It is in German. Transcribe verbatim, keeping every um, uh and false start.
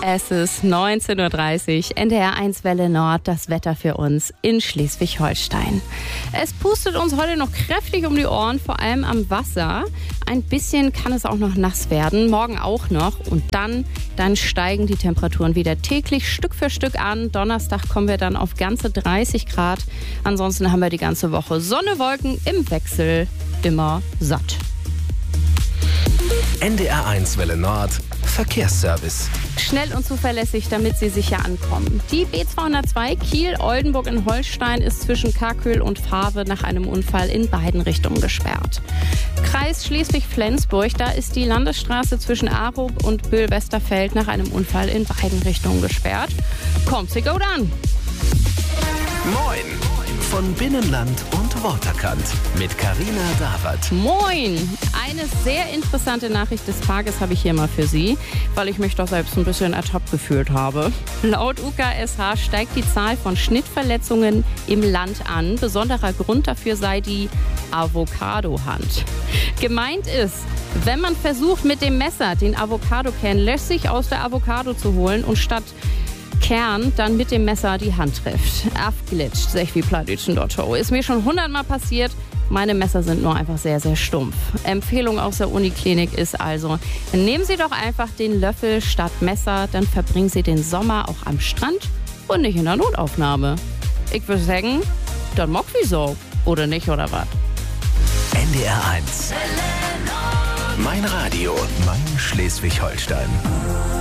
Es ist neunzehn Uhr dreißig, N D R eins Welle Nord, das Wetter für uns in Schleswig-Holstein. Es pustet uns heute noch kräftig um die Ohren, vor allem am Wasser. Ein bisschen kann es auch noch nass werden, morgen auch noch. Und dann, dann steigen die Temperaturen wieder täglich Stück für Stück an. Donnerstag kommen wir dann auf ganze dreißig Grad. Ansonsten haben wir die ganze Woche Sonne, Wolken im Wechsel, immer satt. N D R eins Welle Nord, Verkehrsservice. Schnell und zuverlässig, damit Sie sicher ankommen. Die B zweihundertzwei Kiel-Oldenburg in Holstein ist zwischen Karköl und Fawe nach einem Unfall in beiden Richtungen gesperrt. Kreis Schleswig-Flensburg, da ist die Landesstraße zwischen Arup und Böhl-Westerfeld nach einem Unfall in beiden Richtungen gesperrt. Kommt sie gut an! Moin! Von Binnenland und Waterkant mit Carina Dawert. Moin! Eine sehr interessante Nachricht des Tages habe ich hier mal für Sie, weil ich mich doch selbst ein bisschen ertappt gefühlt habe. Laut U K S H steigt die Zahl von Schnittverletzungen im Land an. Besonderer Grund dafür sei die Avocado-Hand. Gemeint ist, wenn man versucht, mit dem Messer den Avocado-Kern lässig aus der Avocado zu holen und statt Kern dann mit dem Messer die Hand trifft. Aufglitscht, sech wie Plattdütschen Dotto. Ist mir schon hundertmal passiert. Meine Messer sind nur einfach sehr, sehr stumpf. Empfehlung aus der Uniklinik ist also, nehmen Sie doch einfach den Löffel statt Messer, dann verbringen Sie den Sommer auch am Strand und nicht in der Notaufnahme. Ich würde sagen, dann mock wie so. Oder nicht, oder was? N D R eins. Mein Radio, mein Schleswig-Holstein.